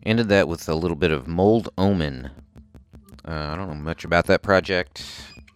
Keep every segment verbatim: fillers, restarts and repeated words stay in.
Ended that with a little bit of Mold Omen. Uh, I don't know much about that project,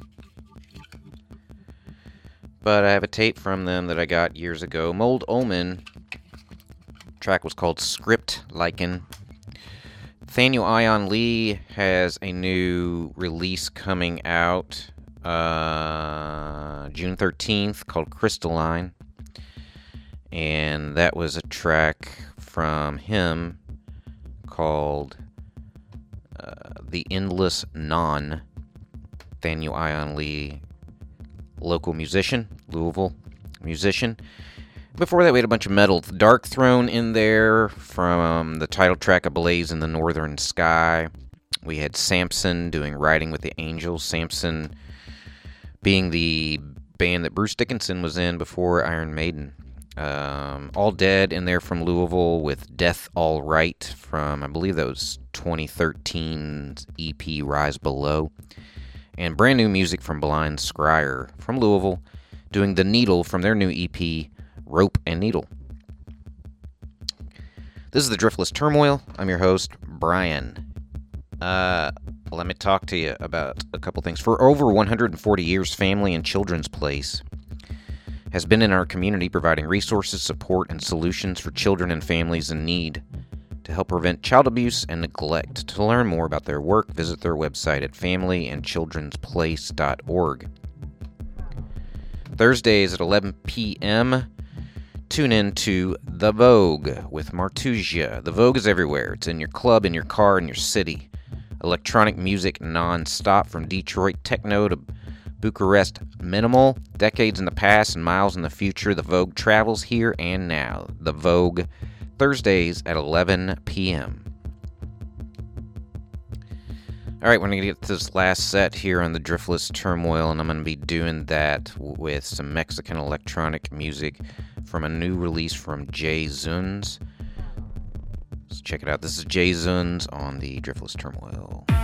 but I have a tape from them that I got years ago. Mold Omen. Track was called Script Lichen. Nathaniel Ion Lee has a new release coming out uh, June thirteenth called Crystalline. And that was a track from him called uh, The Endless Non. Nathaniel Ion Lee, local musician, Louisville musician. Before that, we had a bunch of metal. Dark Throne in there from the title track Ablaze in the Northern Sky. We had Samson doing Riding with the Angels. Samson being the band that Bruce Dickinson was in before Iron Maiden. Um, All Dead in there from Louisville with Death All Right from, I believe that was twenty thirteen's E P Rise Below. And brand new music from Blind Scryer from Louisville doing The Needle from their new E P Rope and Needle. This is the Driftless Turmoil. I'm your host, Brian. Uh, let me talk to you about a couple things. For over one hundred forty years, Family and Children's Place has been in our community providing resources, support, and solutions for children and families in need to help prevent child abuse and neglect. To learn more about their work, visit their website at family and children's place dot org. Thursdays at eleven p.m., tune in to The Vogue with Martusia. The Vogue is everywhere. It's in your club, in your car, in your city. Electronic music non-stop from Detroit techno to Bucharest minimal. Decades in the past and miles in the future, The Vogue travels here and now. The Vogue, Thursdays at eleven p.m. All right, we're going to get to this last set here on the Driftless Turmoil, and I'm going to be doing that with some Mexican electronic music from a new release from Jay Zuns. Let's check it out. This is Jay Zuns on the Driftless Turmoil.